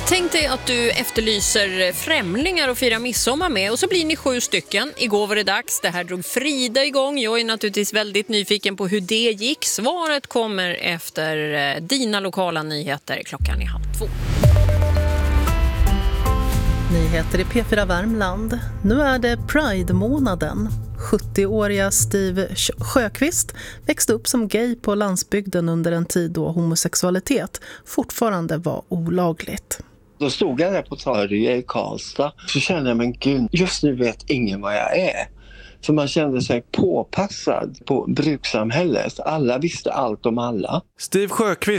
Tänk dig att du efterlyser främlingar och firar midsommar med och så blir ni 7 stycken. Igår var det dags, det här drog Frida igång. Jag är naturligtvis väldigt nyfiken på hur det gick. Svaret kommer efter dina lokala nyheter. Klockan är 1:30. Nyheter i P4 Värmland. Nu är det Pride-månaden. 70-åriga Steve Sjöqvist växte upp som gay på landsbygden under en tid då homosexualitet fortfarande var olagligt. Då stod jag där på torget i Karlstad, så kände jag, men gud, just nu vet ingen vad jag är. För man kände sig påpassad på brukssamhället. Alla visste allt om alla. Steve Sjöqvist